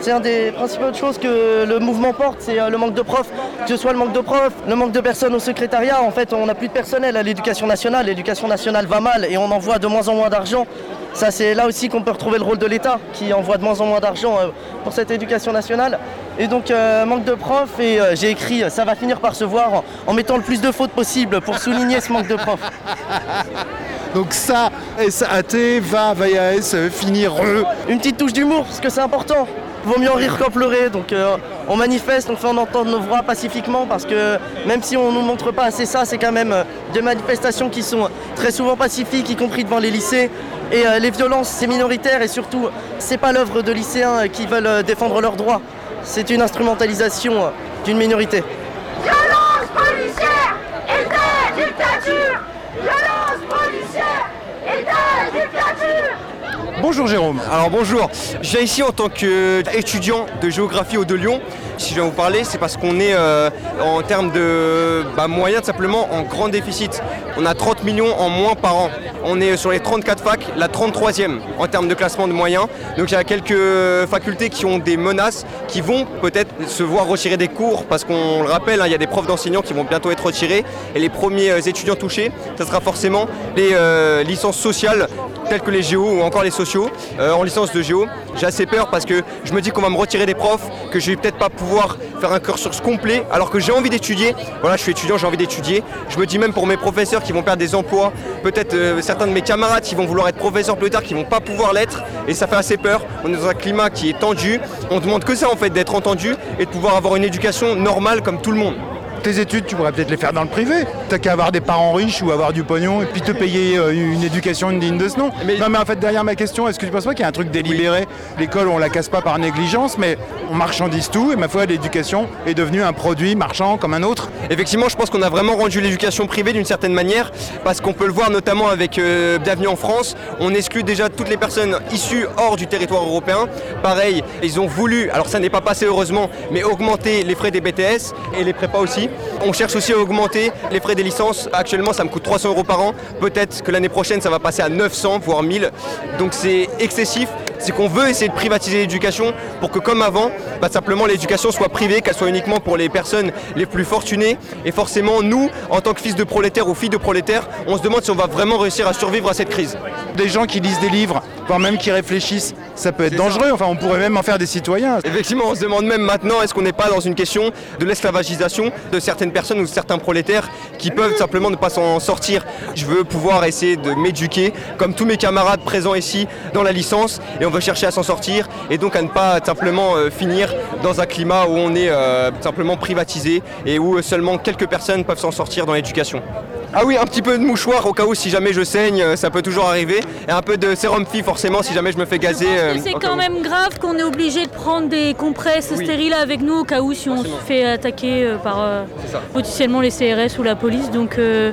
C'est un des principales choses que le mouvement porte, c'est le manque de profs. Que ce soit le manque de profs, le manque de personnes au secrétariat. En fait, on n'a plus de personnel à l'éducation nationale. L'éducation nationale va mal et on envoie de moins en moins d'argent. Ça, c'est là aussi qu'on peut retrouver le rôle de l'État, qui envoie de moins en moins d'argent pour cette éducation nationale. Et donc, manque de profs, et j'ai écrit « ça va finir par se voir » en mettant le plus de fautes possible pour souligner ce manque de profs. Donc ça, SAT, VAIAS, finir Une petite touche d'humour, parce que c'est important. Vaut mieux en rire qu'en pleurer, donc on manifeste, on fait entendre nos voix pacifiquement, parce que même si on ne nous montre pas assez ça, c'est quand même des manifestations qui sont très souvent pacifiques, y compris devant les lycées. Et les violences, c'est minoritaire, et surtout, c'est pas l'œuvre de lycéens qui veulent défendre leurs droits. C'est une instrumentalisation d'une minorité. Violence policière, État, dictature. Violence policière, État, dictature. Bonjour Jérôme. Alors bonjour, je viens ici en tant qu'étudiant de géographie de Lyon. Si je viens vous parler, c'est parce qu'on est en termes de moyens tout simplement en grand déficit. On a 30 millions en moins par an. On est sur les 34 facs, la 33e en termes de classement de moyens. Donc il y a quelques facultés qui ont des menaces, qui vont peut-être se voir retirer des cours, parce qu'on le rappelle, il y a des profs d'enseignants qui vont bientôt être retirés. Et les premiers étudiants touchés, ça sera forcément les licences sociales, telles que les géos ou encore les sociaux. En licence de géo, j'ai assez peur parce que je me dis qu'on va me retirer des profs, que je vais peut-être pas pouvoir faire un cursus complet alors que j'ai envie d'étudier. Voilà, je suis étudiant, j'ai envie d'étudier. Je me dis même pour mes professeurs qui vont perdre des emplois, peut-être certains de mes camarades qui vont vouloir être professeurs plus tard, qui vont pas pouvoir l'être, et ça fait assez peur. On est dans un climat qui est tendu. On demande que ça en fait, d'être entendu et de pouvoir avoir une éducation normale comme tout le monde. Tes études, tu pourrais peut-être les faire dans le privé. T'as qu'à avoir des parents riches ou avoir du pognon et puis te payer une éducation digne de ce nom. Non mais en fait, derrière ma question, est-ce que tu penses pas qu'il y a un truc délibéré ? L'école, on la casse pas par négligence, mais on marchandise tout, et ma foi, l'éducation est devenue un produit marchand comme un autre. Effectivement, je pense qu'on a vraiment rendu l'éducation privée d'une certaine manière, parce qu'on peut le voir notamment avec Bienvenue en France. On exclut déjà toutes les personnes issues hors du territoire européen. Pareil, ils ont voulu, alors ça n'est pas passé heureusement, mais augmenter les frais des BTS et les prépas aussi. On cherche aussi à augmenter les frais des licences. Actuellement, ça me coûte 300 € par an. Peut-être que l'année prochaine, ça va passer à 900, voire 1000. Donc c'est excessif. C'est qu'on veut essayer de privatiser l'éducation pour que, comme avant, simplement l'éducation soit privée, qu'elle soit uniquement pour les personnes les plus fortunées. Et forcément, nous, en tant que fils de prolétaires ou filles de prolétaires, on se demande si on va vraiment réussir à survivre à cette crise. Des gens qui lisent des livres, voire même qui réfléchissent, ça peut être dangereux. Enfin, on pourrait même en faire des citoyens. Effectivement, on se demande même maintenant, est-ce qu'on n'est pas dans une question de l'esclavagisation de certaines personnes ou de certains prolétaires qui peuvent simplement ne pas s'en sortir. Je veux pouvoir essayer de m'éduquer comme tous mes camarades présents ici dans la licence, et on veut chercher à s'en sortir et donc à ne pas simplement finir dans un climat où on est simplement privatisé et où seulement quelques personnes peuvent s'en sortir dans l'éducation. Ah oui, un petit peu de mouchoir au cas où si jamais je saigne, ça peut toujours arriver. Et un peu de sérum phi forcément si jamais je me fais gazer. C'est quand même grave qu'on est obligé de prendre des compresses stériles avec nous au cas où si on se fait attaquer par potentiellement les CRS ou la police. Donc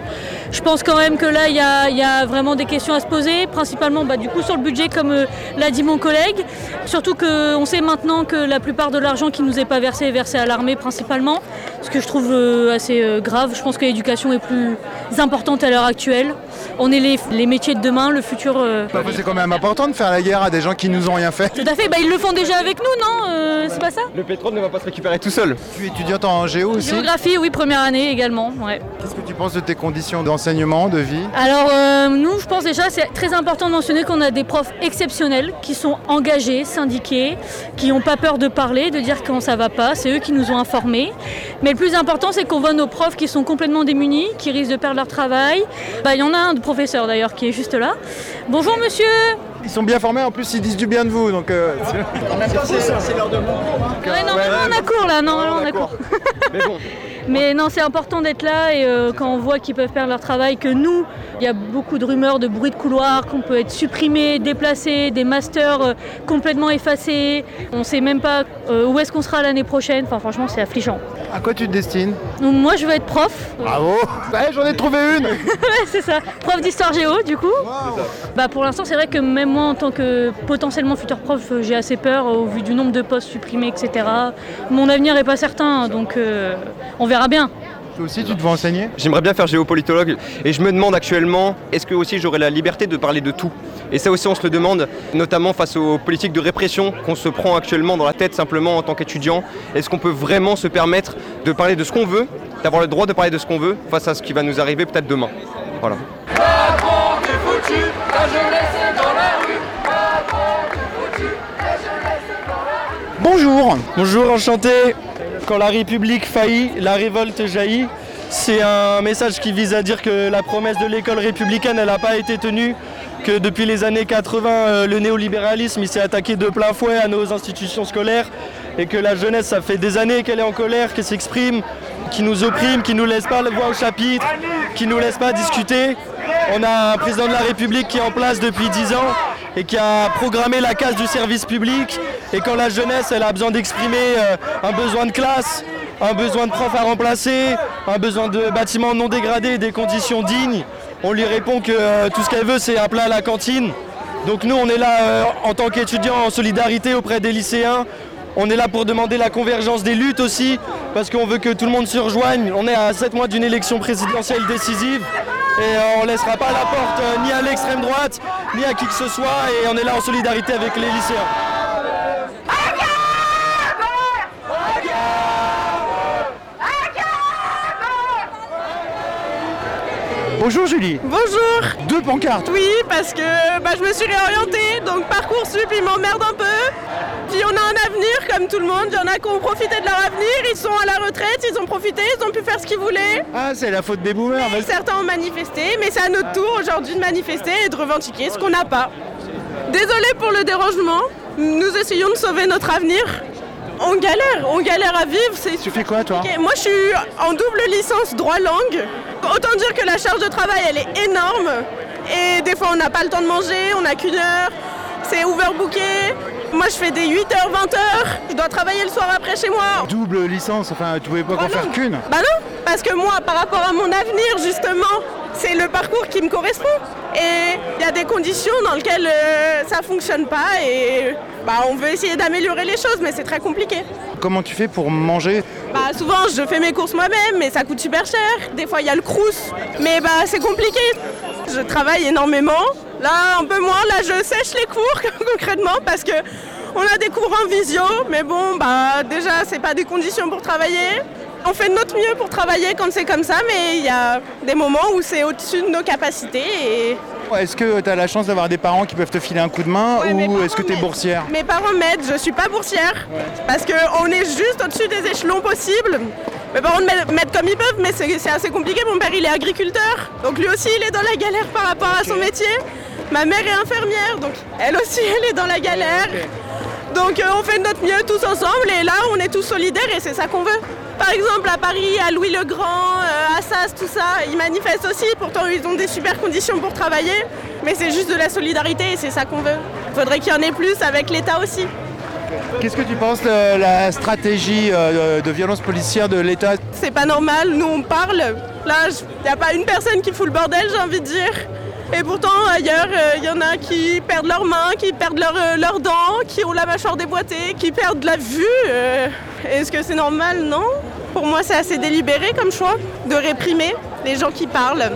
je pense quand même que là il y a vraiment des questions à se poser, principalement du coup sur le budget comme l'a dit mon collègue. Surtout qu'on sait maintenant que la plupart de l'argent qui nous est pas versé est versé à l'armée principalement. Ce que je trouve assez grave. Je pense que l'éducation est plus importante à l'heure actuelle. On est les métiers de demain, le futur. C'est quand même important de faire la guerre à des gens qui nous ont rien fait. Tout à fait, ils le font déjà avec nous, non c'est pas ça ? Le pétrole ne va pas se récupérer tout seul. Tu es étudiante en géo aussi ? Géographie, oui, première année également. Ouais. Qu'est-ce que tu penses de tes conditions d'enseignement, de vie ? Alors nous, je pense déjà c'est très important de mentionner qu'on a des profs exceptionnels qui sont engagés, syndiqués, qui n'ont pas peur de parler, de dire quand ça va pas. C'est eux qui nous ont informés. Mais le plus important, c'est qu'on voit nos profs qui sont complètement démunis, qui risquent de perdre leur travail. Il y en a un professeur d'ailleurs qui est juste là. Bonjour monsieur. Ils sont bien formés, en plus ils disent du bien de vous, donc c'est l'heure de mon cours. On a cours là, on a cours. Mais bon. Mais non, c'est important d'être là et quand on voit qu'ils peuvent perdre leur travail, que nous, il y a beaucoup de rumeurs, de bruits de couloir, qu'on peut être supprimé, déplacé, des masters complètement effacés. On ne sait même pas où est-ce qu'on sera l'année prochaine. Enfin, franchement, c'est affligeant. À quoi tu te destines ? Donc, moi, je veux être prof. Bravo. Ouais, j'en ai trouvé une. Ouais, c'est ça. Prof d'histoire géo, du coup. Wow. Pour l'instant, c'est vrai que même moi, en tant que potentiellement futur prof, j'ai assez peur au vu du nombre de postes supprimés, etc. Mon avenir n'est pas certain, donc on verra bien. Toi aussi, tu te veux enseigner? J'aimerais bien faire géopolitologue et je me demande actuellement, est-ce que aussi j'aurai la liberté de parler de tout? Et ça aussi on se le demande, notamment face aux politiques de répression qu'on se prend actuellement dans la tête simplement en tant qu'étudiant. Est-ce qu'on peut vraiment se permettre de parler de ce qu'on veut, d'avoir le droit de parler de ce qu'on veut face à ce qui va nous arriver peut-être demain? Voilà. Macron est foutu, la jeunesse est dans la rue. Macron est foutu, la jeunesse est dans la rue. Bonjour. Bonjour, enchanté. Quand la République faillit, la révolte jaillit. C'est un message qui vise à dire que la promesse de l'école républicaine, elle n'a pas été tenue, que depuis les années 80, le néolibéralisme il s'est attaqué de plein fouet à nos institutions scolaires et que la jeunesse, ça fait des années qu'elle est en colère, qu'elle s'exprime, qui nous opprime, qui nous laisse pas la voix au chapitre, qui nous laisse pas discuter. On a un président de la République qui est en place depuis 10 ans et qui a programmé la casse du service public. Et quand la jeunesse elle a besoin d'exprimer un besoin de classe, un besoin de profs à remplacer, un besoin de bâtiments non dégradés, des conditions dignes, on lui répond que tout ce qu'elle veut c'est un plat à la cantine. Donc nous on est là en tant qu'étudiants en solidarité auprès des lycéens. On est là pour demander la convergence des luttes aussi, parce qu'on veut que tout le monde se rejoigne. On est à 7 mois d'une élection présidentielle décisive et on ne laissera pas la porte ni à l'extrême droite, ni à qui que ce soit, et on est là en solidarité avec les lycéens. Bonjour Julie. Bonjour. 2 pancartes. Oui, parce que je me suis réorientée, donc Parcoursup il m'emmerde un peu. Puis on a un avenir comme tout le monde, il y en a qui ont profité de leur avenir, ils sont à la retraite, ils ont profité, ils ont pu faire ce qu'ils voulaient. Ah, c'est la faute des boomers. Et certains ont manifesté, mais c'est à notre tour aujourd'hui de manifester et de revendiquer ce qu'on n'a pas. Désolée pour le dérangement, nous essayons de sauver notre avenir. On galère à vivre. Tu fais quoi toi? Moi je suis en double licence droit-langue. Autant dire que la charge de travail elle est énorme. Et des fois on n'a pas le temps de manger, on n'a qu'une heure. C'est overbooké. Moi je fais des 8h, 20h. Je dois travailler le soir après chez moi. Double licence, enfin tu pouvais pas en faire qu'une? Bah non, parce que moi par rapport à mon avenir justement, c'est le parcours qui me correspond. Et il y a des conditions dans lesquelles ça fonctionne pas et on veut essayer d'améliorer les choses mais c'est très compliqué. Comment tu fais pour manger? Souvent je fais mes courses moi-même mais ça coûte super cher. Des fois il y a le crous mais c'est compliqué. Je travaille énormément. Là un peu moins, là je sèche les cours concrètement parce que on a des cours en visio mais bon déjà c'est pas des conditions pour travailler. On fait de notre mieux pour travailler quand c'est comme ça, mais il y a des moments où c'est au-dessus de nos capacités. Et... Est-ce que tu as la chance d'avoir des parents qui peuvent te filer un coup de main ou est-ce que tu es boursière? Mes parents m'aident, je ne suis pas boursière parce qu'on est juste au-dessus des échelons possibles. Mes parents m'aident comme ils peuvent, mais c'est assez compliqué. Mon père il est agriculteur, donc lui aussi il est dans la galère par rapport à son métier. Ma mère est infirmière, donc elle aussi elle est dans la galère. Donc on fait de notre mieux tous ensemble et là on est tous solidaires et c'est ça qu'on veut. Par exemple à Paris, à Louis-le-Grand, à Sas, tout ça, ils manifestent aussi, pourtant ils ont des super conditions pour travailler, mais c'est juste de la solidarité et c'est ça qu'on veut. Il faudrait qu'il y en ait plus avec l'État aussi. Qu'est-ce que tu penses de la stratégie de violence policière de l'État? C'est pas normal, nous on parle, là il n'y a pas une personne qui fout le bordel j'ai envie de dire. Et pourtant ailleurs, il y en a qui perdent leurs mains, qui perdent leurs dents, qui ont la mâchoire déboîtée, qui perdent la vue. Est-ce que c'est normal? Non. Pour moi, c'est assez délibéré comme choix de réprimer les gens qui parlent.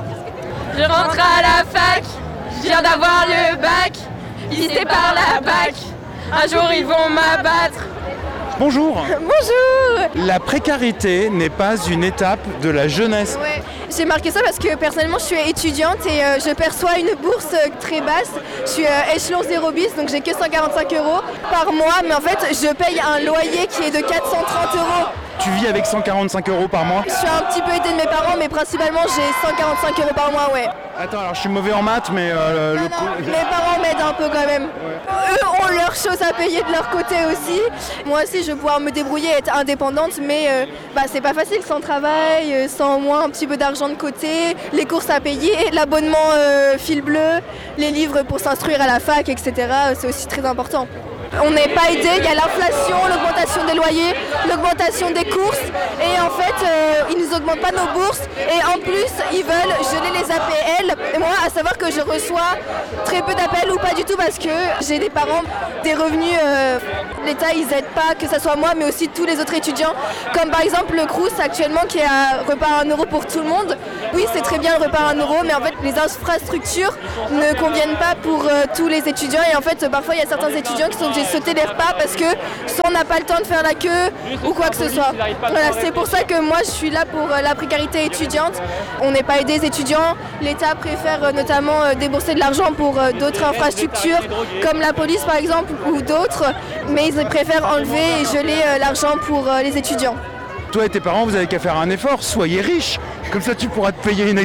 Je rentre à la fac, je viens d'avoir le bac, lycée par la bac, un jour ils vont m'abattre. Bonjour. Bonjour. La précarité n'est pas une étape de la jeunesse. Ouais. J'ai marqué ça parce que personnellement je suis étudiante et je perçois une bourse très basse. Je suis échelon 0 bis donc j'ai que 145 € par mois mais en fait je paye un loyer qui est de 430 €. Tu vis avec 145 € par mois? Je suis un petit peu aidée de mes parents mais principalement j'ai 145 € par mois, ouais. Attends, alors je suis mauvais en maths mais... Mes parents m'aident un peu quand même. Ouais. Eux ont leurs choses à payer de leur côté aussi. Moi aussi je vais pouvoir me débrouiller, être indépendante mais c'est pas facile sans travail, sans au moins un petit peu d'argent de côté, les courses à payer, l'abonnement fil bleu, les livres pour s'instruire à la fac, etc. C'est aussi très important. On n'est pas aidé, il y a l'inflation, l'augmentation des loyers, l'augmentation des courses et en fait ils nous augmentent pas nos bourses et en plus ils veulent geler les APL et moi à savoir que je reçois très peu d'appels ou pas du tout parce que j'ai des parents, des revenus l'État ils aident pas, que ce soit moi mais aussi tous les autres étudiants, comme par exemple le Crous actuellement qui est à repas à 1 euro pour tout le monde. Oui, c'est très bien le repas à 1 euro, mais en fait les infrastructures ne conviennent pas pour tous les étudiants et en fait parfois il y a certains étudiants qui sont obligés de sauter les repas parce que soit on n'a pas le temps de faire la queue ou quoi que ce soit. Voilà, c'est pour ça que moi je suis là pour la précarité étudiante. On n'est pas aidé les étudiants, l'État préfère notamment débourser de l'argent pour d'autres infrastructures comme la police par exemple ou d'autres, mais ils préfèrent enlever et geler l'argent pour les étudiants. Toi et tes parents, vous avez qu'à faire un effort, soyez riches, comme ça tu pourras te payer une...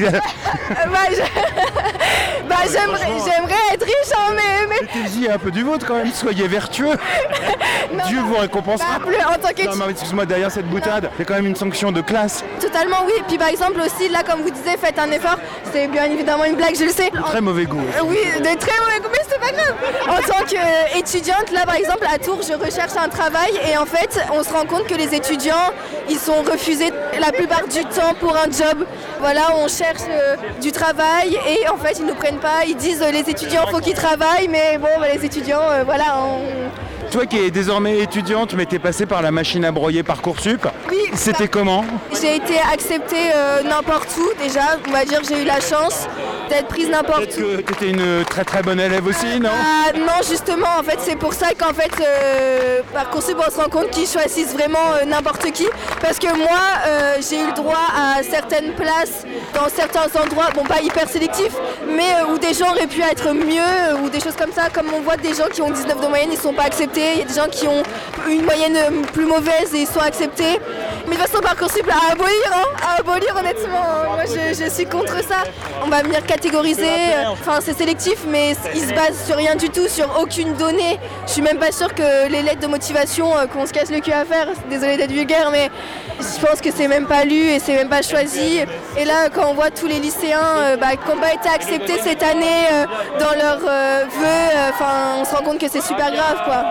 J'aimerais être riche, hein, mais... Mettez-y un peu du vôtre quand même, soyez vertueux. Dieu vous récompensera. En tant qu'étudiant. Non mais excuse-moi, derrière cette boutade, c'est quand même une sanction de classe. Totalement oui, puis par exemple aussi, là comme vous disiez, faites un effort, c'est bien évidemment une blague, je le sais. De très mauvais goût. Oui, de très mauvais goût, mais c'est pas grave. En tant qu'étudiante, là par exemple à Tours, je recherche un travail et en fait, on se rend compte que les étudiants, ils sont refusés la plupart du temps pour un job. Voilà, on cherche du travail et en fait, ils nous prennent pas, ils disent les étudiants, faut qu'ils travaillent, mais bon, les étudiants, voilà, Toi qui es désormais étudiante, mais t'es passée par la machine à broyer Parcoursup, oui, c'était comment? J'ai été acceptée n'importe où déjà, on va dire j'ai eu la chance d'être prise n'importe où. Peut-être que t'étais une très très bonne élève aussi, non? Non, justement, en fait c'est pour ça qu'en fait Parcoursup on se rend compte qu'ils choisissent vraiment n'importe qui, parce que moi j'ai eu le droit à certaines places dans certains endroits, bon pas hyper sélectifs, mais où des gens auraient pu être mieux ou des choses comme ça, comme on voit des gens qui ont 19 de moyenne, ils sont pas acceptés. Il y a des gens qui ont une moyenne plus mauvaise et ils sont acceptés. Mais de toute façon, Parcoursup à abolir, à abolir honnêtement. Moi, je suis contre ça. On va venir catégoriser. Enfin, c'est sélectif, mais ils se basent sur rien du tout, sur aucune donnée. Je suis même pas sûre que les lettres de motivation qu'on se casse le cul à faire, désolée d'être vulgaire, mais je pense que c'est même pas lu et c'est même pas choisi. Et là, quand on voit tous les lycéens qui n'ont pas été acceptés cette année dans leurs vœux, on se rend compte que c'est super grave, quoi.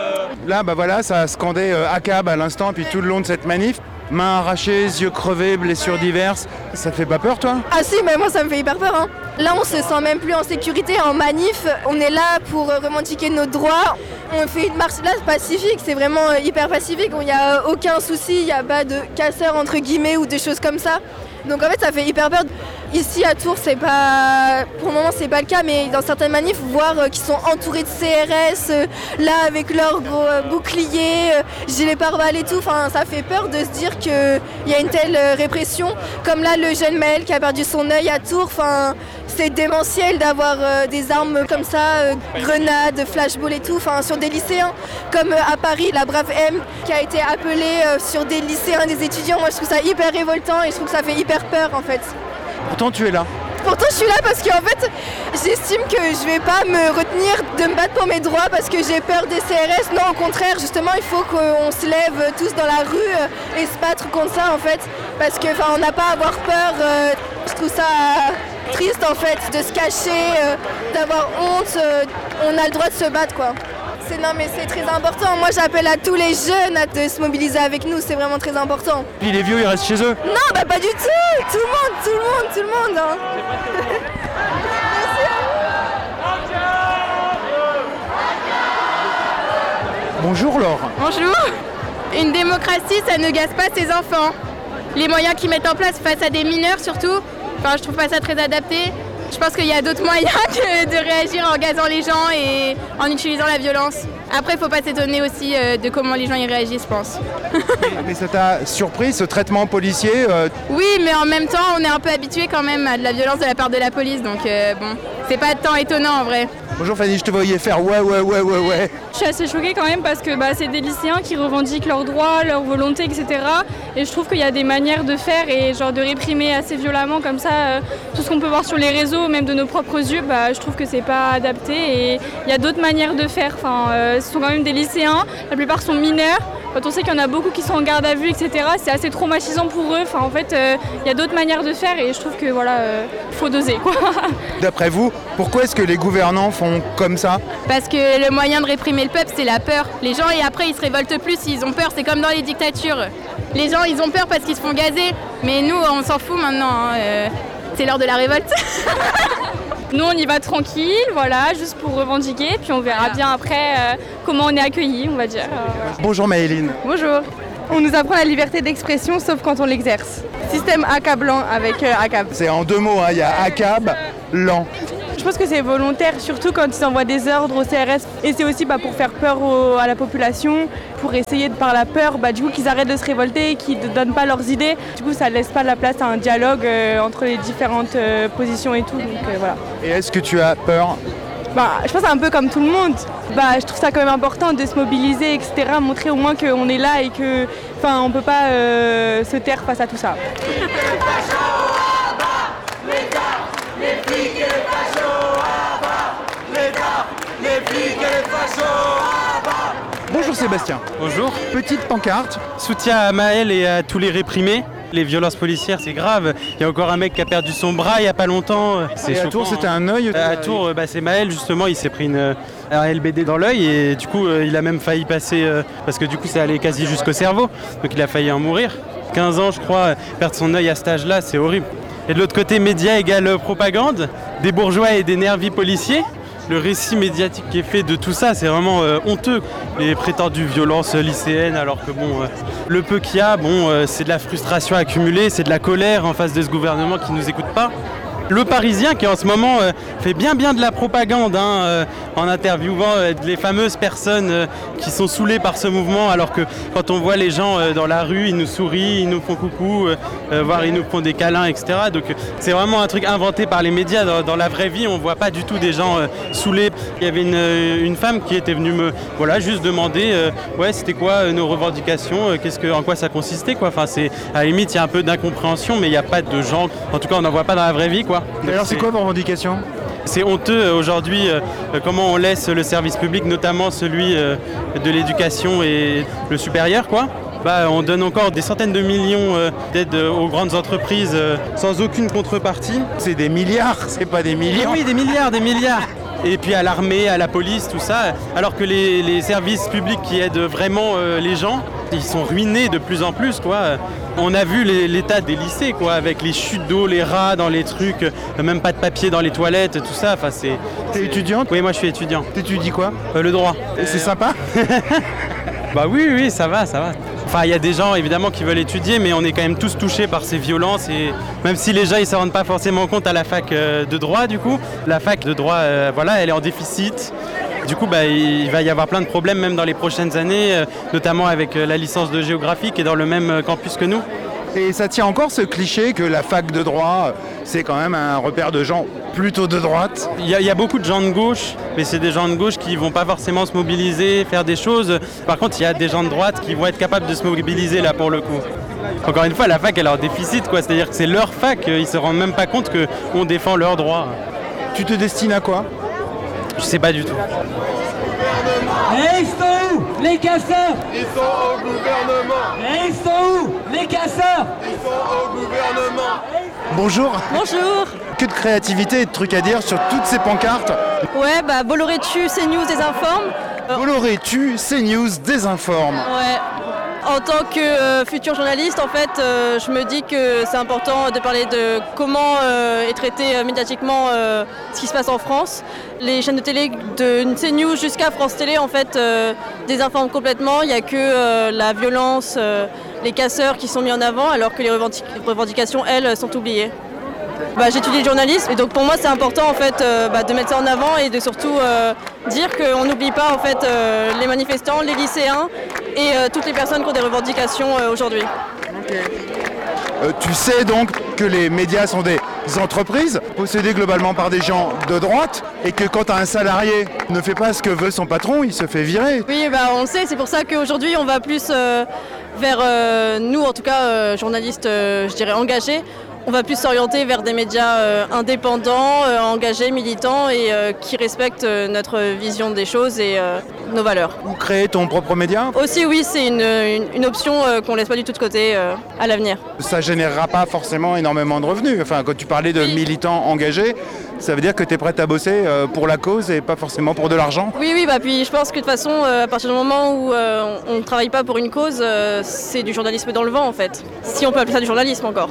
Là, voilà, ça a scandé ACAB à l'instant, puis tout le long de cette manif. Mains arrachées, yeux crevés, blessures diverses. Ça te fait pas peur, toi? Ah si, mais moi ça me fait hyper peur. Là, on se sent même plus en sécurité en manif. On est là pour revendiquer nos droits. On fait une marche là pacifique, c'est vraiment hyper pacifique. Il n'y a aucun souci, il n'y a pas de casseurs entre guillemets ou des choses comme ça. Donc en fait ça fait hyper peur. Ici à Tours c'est pas, pour le moment c'est pas le cas, mais dans certaines manifs voir qu'ils sont entourés de CRS là avec leurs gros boucliers, gilets pare-balles et tout, ça fait peur de se dire qu'il y a une telle répression. Comme là le jeune Maël qui a perdu son œil à Tours, c'est démentiel d'avoir des armes comme ça, grenades, flashballs et tout, sur des lycéens. Comme à Paris, la Brave M qui a été appelée sur des lycéens, des étudiants. Moi je trouve ça hyper révoltant et je trouve que ça fait hyper peur en fait. Pourtant tu es là. Pourtant je suis là parce qu'en fait j'estime que je vais pas me retenir de me battre pour mes droits parce que j'ai peur des CRS. Non, au contraire, justement il faut qu'on se lève tous dans la rue et se battre contre ça en fait. Parce que on n'a pas à avoir peur. Je trouve ça triste en fait de se cacher, d'avoir honte. On a le droit de se battre quoi. Non mais c'est très important. Moi j'appelle à tous les jeunes de se mobiliser avec nous, c'est vraiment très important. Puis les vieux ils restent chez eux? Non, pas du tout. Tout le monde. Bonjour Laure. Bonjour. Une démocratie, ça ne gaze pas ses enfants. Les moyens qu'ils mettent en place face à des mineurs surtout, je trouve pas ça très adapté. Je pense qu'il y a d'autres moyens que de réagir en gazant les gens et en utilisant la violence. Après, il ne faut pas s'étonner aussi de comment les gens y réagissent, je pense. Mais ça t'a surpris, ce traitement policier? Oui, mais en même temps, on est un peu habitué quand même à de la violence de la part de la police, donc c'est pas tant étonnant en vrai. Bonjour Fanny, je te voyais faire ouais. Je suis assez choquée quand même parce que c'est des lycéens qui revendiquent leurs droits, leurs volontés, etc. Et je trouve qu'il y a des manières de faire et de réprimer assez violemment comme ça tout ce qu'on peut voir sur les réseaux, même de nos propres yeux, je trouve que c'est pas adapté et il y a d'autres manières de faire. Ce sont quand même des lycéens, la plupart sont mineurs. Quand on sait qu'il y en a beaucoup qui sont en garde à vue, etc., c'est assez traumatisant pour eux. Il y a d'autres manières de faire et je trouve que faut doser, quoi. D'après vous, pourquoi est-ce que les gouvernants font comme ça? Parce que le moyen de réprimer le peuple, c'est la peur. Les gens, et après, ils se révoltent plus s'ils ont peur. C'est comme dans les dictatures. Les gens, ils ont peur parce qu'ils se font gazer. Mais nous, on s'en fout maintenant. C'est l'heure de la révolte. Nous, on y va tranquille, voilà, juste pour revendiquer, puis on verra bien après comment on est accueillis, on va dire. Bonjour Maëline. Bonjour. On nous apprend la liberté d'expression sauf quand on l'exerce. Système accablant avec ACAB. C'est en 2 mots, il y a ACAB, LAN. Je pense que c'est volontaire, surtout quand ils envoient des ordres au CRS. Et c'est aussi pour faire peur à la population, pour essayer par la peur du coup, qu'ils arrêtent de se révolter, qu'ils ne donnent pas leurs idées. Du coup, ça ne laisse pas la place à un dialogue entre les différentes positions et tout. Donc, voilà. Et est-ce que tu as peur ? Je pense un peu comme tout le monde. Je trouve ça quand même important de se mobiliser, etc. Montrer au moins qu'on est là et qu'on ne peut pas se taire face à tout ça. Bonjour Sébastien. Bonjour. Petite pancarte. Soutien à Maël et à tous les réprimés. Les violences policières, c'est grave. Il y a encore un mec qui a perdu son bras il n'y a pas longtemps. C'est et à Tours, c'était un œil. À Tours, c'est Maël justement, il s'est pris un LBD dans l'œil et du coup, il a même failli passer, parce que du coup, ça allait quasi jusqu'au cerveau. Donc il a failli en mourir. 15 ans, je crois, perdre son œil à cet âge-là, c'est horrible. Et de l'autre côté, médias égale propagande, des bourgeois et des nervis policiers. Le récit médiatique qui est fait de tout ça, c'est vraiment honteux. Les prétendues violences lycéennes, alors que le peu qu'il y a, c'est de la frustration accumulée, c'est de la colère en face de ce gouvernement qui ne nous écoute pas. Le Parisien qui en ce moment fait bien de la propagande en interviewant les fameuses personnes qui sont saoulées par ce mouvement, alors que quand on voit les gens dans la rue, ils nous sourient, ils nous font coucou, voire ils nous font des câlins, etc. Donc c'est vraiment un truc inventé par les médias. Dans la vraie vie, on ne voit pas du tout des gens saoulés. Il y avait une femme qui était venue me juste demander c'était quoi nos revendications, en quoi ça consistait, quoi. Enfin, à la limite, il y a un peu d'incompréhension, mais il n'y a pas de gens, en tout cas on n'en voit pas dans la vraie vie, quoi. Et alors c'est quoi vos revendications ? C'est honteux aujourd'hui comment on laisse le service public, notamment celui de l'éducation et le supérieur, quoi. On donne encore des centaines de millions d'aides aux grandes entreprises sans aucune contrepartie. C'est des milliards, c'est pas des millions. Oui, des milliards. Et puis à l'armée, à la police, tout ça. Alors que les services publics qui aident vraiment les gens, ils sont ruinés de plus en plus, quoi. On a vu l'état des lycées, quoi, avec les chutes d'eau, les rats dans les trucs, même pas de papier dans les toilettes, tout ça. Enfin, T'es étudiante ? Oui, moi je suis étudiant. T'étudies quoi ? Le droit. Et c'est sympa ? Oui, ça va. Enfin, il y a des gens évidemment qui veulent étudier, mais on est quand même tous touchés par ces violences. Et même si les gens ils ne se rendent pas forcément compte à la fac de droit, du coup, la fac de droit, elle est en déficit. Du coup, il va y avoir plein de problèmes même dans les prochaines années, notamment avec la licence de géographie qui est dans le même campus que nous. Et ça tient encore ce cliché que la fac de droit, c'est quand même un repère de gens plutôt de droite. Il y a beaucoup de gens de gauche, mais c'est des gens de gauche qui vont pas forcément se mobiliser, faire des choses. Par contre, il y a des gens de droite qui vont être capables de se mobiliser là pour le coup. Encore une fois, la fac elle est en déficit, quoi. C'est-à-dire que c'est leur fac, ils se rendent même pas compte qu'on défend leurs droits. Tu te destines à quoi ? Je sais pas du tout. Et ils sont où les casseurs ? Ils sont au gouvernement. Et ils sont où les casseurs ? Ils sont au gouvernement. Bonjour. Bonjour. Que de créativité et de trucs à dire sur toutes ces pancartes. Ouais, Bolloré tue, CNews désinforme. Bolloré tue, CNews désinforme. Ouais. En tant que futur journaliste, en fait, je me dis que c'est important de parler de comment est traité médiatiquement ce qui se passe en France. Les chaînes de télé de CNews jusqu'à France Télé, en fait, désinforment complètement. Il n'y a que la violence, les casseurs qui sont mis en avant, alors que les revendications, elles, sont oubliées. J'étudie le journalisme et donc pour moi c'est important en fait de mettre ça en avant et de surtout dire qu'on n'oublie pas en fait les manifestants, les lycéens et toutes les personnes qui ont des revendications aujourd'hui. Tu sais donc que les médias sont des entreprises possédées globalement par des gens de droite et que quand un salarié ne fait pas ce que veut son patron, il se fait virer. Oui, on le sait, c'est pour ça qu'aujourd'hui on va plus vers nous en tout cas journalistes je dirais engagés. On va plus s'orienter vers des médias indépendants, engagés, militants et qui respectent notre vision des choses et nos valeurs. Ou créer ton propre média ? Aussi oui, c'est une option qu'on ne laisse pas du tout de côté à l'avenir. Ça ne générera pas forcément énormément de revenus. Enfin, quand tu parlais de militants engagés, ça veut dire que tu es prête à bosser pour la cause et pas forcément pour de l'argent ? Oui, puis je pense que de toute façon, à partir du moment où on ne travaille pas pour une cause, c'est du journalisme dans le vent en fait. Si on peut appeler ça du journalisme encore.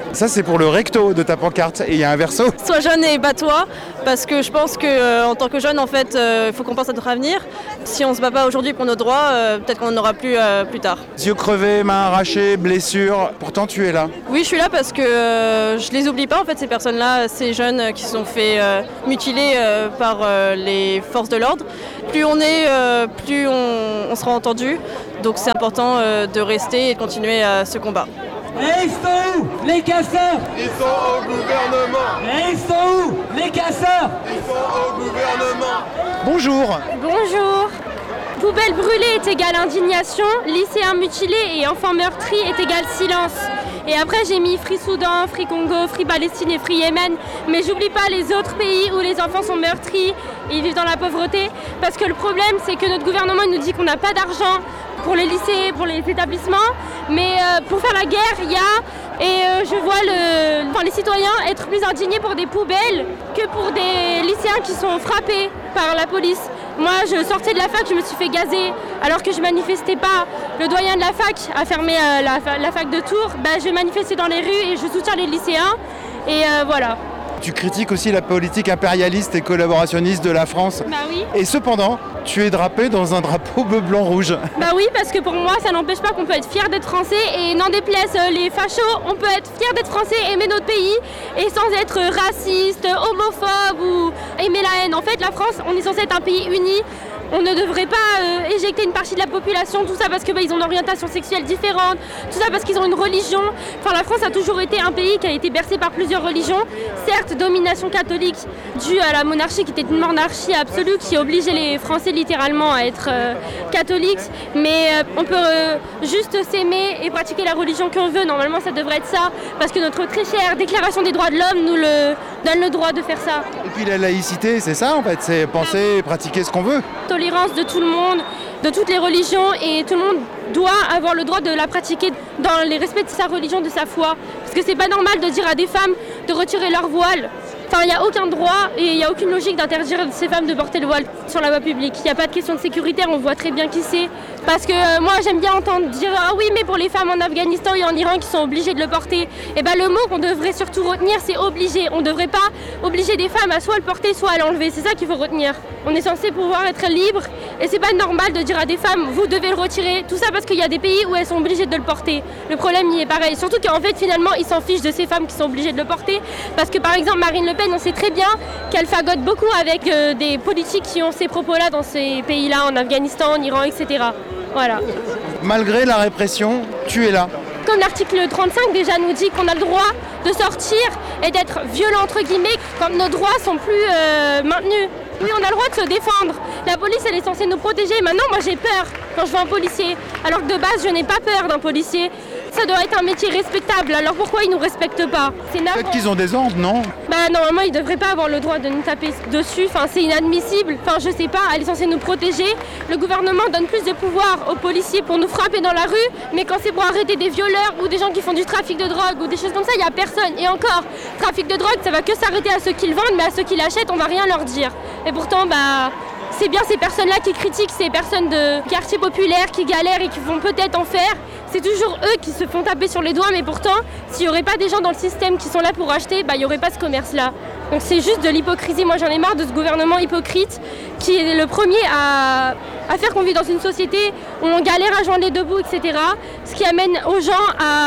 Ça, c'est pour le recto de ta pancarte. Et il y a un verso. Sois jeune et bats-toi, parce que je pense qu'en tant que jeune, en fait, il faut qu'on pense à notre avenir. Si on ne se bat pas aujourd'hui pour nos droits, peut-être qu'on n'en aura plus plus tard. Yeux crevés, mains arrachées, blessures. Pourtant, tu es là. Oui, je suis là parce que je les oublie pas, en fait, ces personnes-là, ces jeunes qui se sont fait mutiler par les forces de l'ordre. Plus on est, plus on sera entendu. Donc c'est important de rester et de continuer ce combat. Et ils sont où les casseurs? Ils sont au gouvernement. Et ils sont où les casseurs? Ils sont au gouvernement. Bonjour. Bonjour. Poubelle brûlée est égale indignation, lycéens mutilés et enfants meurtris est égal silence. Et après j'ai mis Free Soudan, Free Congo, Free Palestine et Free Yémen. Mais j'oublie pas les autres pays où les enfants sont meurtris et ils vivent dans la pauvreté. Parce que le problème c'est que notre gouvernement nous dit qu'on n'a pas d'argent pour les lycées, pour les établissements. Mais pour faire la guerre, il y a... Et je vois les citoyens être plus indignés pour des poubelles que pour des lycéens qui sont frappés par la police. Moi, je sortais de la fac, je me suis fait gazer alors que je manifestais pas. Le doyen de la fac a fermé la fac de Tours. Je manifestais dans les rues et je soutiens les lycéens. Et voilà. Tu critiques aussi la politique impérialiste et collaborationniste de la France. Bah oui. Et cependant, tu es drapé dans un drapeau bleu, blanc, rouge. Bah oui, parce que pour moi, ça n'empêche pas qu'on peut être fier d'être français et n'en déplaise les fachos, on peut être fier d'être français, aimer notre pays et sans être raciste, homophobe ou aimer la haine. En fait, la France, on est censé être un pays uni. On ne devrait pas éjecter une partie de la population, tout ça parce que ils ont une orientation sexuelle différente, tout ça parce qu'ils ont une religion. Enfin, la France a toujours été un pays qui a été bercé par plusieurs religions. Certes, domination catholique due à la monarchie qui était une monarchie absolue qui obligeait les Français littéralement à être catholiques. Mais on peut juste s'aimer et pratiquer la religion qu'on veut. Normalement, ça devrait être ça parce que notre très chère Déclaration des droits de l'homme nous donne le droit de faire ça. Et puis la laïcité, c'est ça en fait, c'est penser et pratiquer ce qu'on veut. Tolérance de tout le monde, de toutes les religions et tout le monde doit avoir le droit de la pratiquer dans les respects de sa religion, de sa foi. Parce que c'est pas normal de dire à des femmes de retirer leur voile. Enfin, il n'y a aucun droit et il n'y a aucune logique d'interdire ces femmes de porter le voile sur la voie publique. Il n'y a pas de question de sécurité, on voit très bien qui c'est. Parce que moi, j'aime bien entendre dire « Ah oui, mais pour les femmes en Afghanistan et en Iran qui sont obligées de le porter », et ben le mot qu'on devrait surtout retenir, c'est « obligé ». On ne devrait pas obliger des femmes à soit le porter, soit à l'enlever. C'est ça qu'il faut retenir. On est censé pouvoir être libre et c'est pas normal de dire à des femmes « Vous devez le retirer ». Tout ça parce qu'il y a des pays où elles sont obligées de le porter. Le problème y est pareil. Surtout qu'en fait, finalement, ils s'en fichent de ces femmes qui sont obligées de le porter. Parce que par exemple, Marine Le Pen, on sait très bien qu'elle fagote beaucoup avec des politiques qui ont ces propos-là dans ces pays-là, en Afghanistan, en Iran, etc. Voilà. Malgré la répression, tu es là. Comme l'article 35 déjà nous dit qu'on a le droit de sortir et d'être violent entre guillemets quand nos droits sont plus maintenus. Oui, on a le droit de se défendre. La police, elle est censée nous protéger. Maintenant, moi, j'ai peur quand je vois un policier. Alors que de base, je n'ai pas peur d'un policier. Ça doit être un métier respectable. Alors pourquoi ils nous respectent pas? C'est peut-être qu'ils ont des ordres, non? Normalement, ils devraient pas avoir le droit de nous taper dessus. Enfin, c'est inadmissible. Enfin, je sais pas. Elle est censée nous protéger. Le gouvernement donne plus de pouvoir aux policiers pour nous frapper dans la rue. Mais quand c'est pour arrêter des violeurs ou des gens qui font du trafic de drogue ou des choses comme ça, il y a personne. Et encore, trafic de drogue, ça va que s'arrêter à ceux qui le vendent, mais à ceux qui l'achètent, on va rien leur dire. Et pourtant, c'est bien ces personnes-là qui critiquent ces personnes de quartiers populaires qui galèrent et qui vont peut-être en faire. C'est toujours eux qui se font taper sur les doigts, mais pourtant, s'il n'y aurait pas des gens dans le système qui sont là pour acheter, il n'y aurait pas ce commerce-là. Donc c'est juste de l'hypocrisie. Moi, j'en ai marre de ce gouvernement hypocrite qui est le premier à faire qu'on vit dans une société où on galère à joindre les deux bouts, etc. Ce qui amène aux gens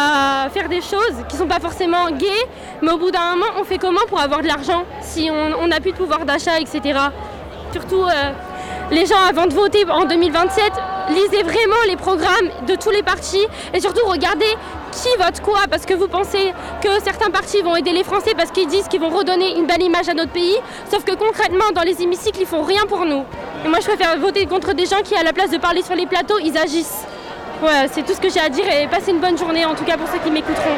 à faire des choses qui ne sont pas forcément gaies, mais au bout d'un moment, on fait comment pour avoir de l'argent si on n'a plus de pouvoir d'achat, etc. Surtout, les gens, avant de voter en 2027, lisez vraiment les programmes de tous les partis et surtout regardez qui vote quoi, parce que vous pensez que certains partis vont aider les Français parce qu'ils disent qu'ils vont redonner une belle image à notre pays, sauf que concrètement, dans les hémicycles, ils font rien pour nous. Et moi, je préfère voter contre des gens qui, à la place de parler sur les plateaux, ils agissent. Voilà, c'est tout ce que j'ai à dire et passez une bonne journée, en tout cas pour ceux qui m'écouteront.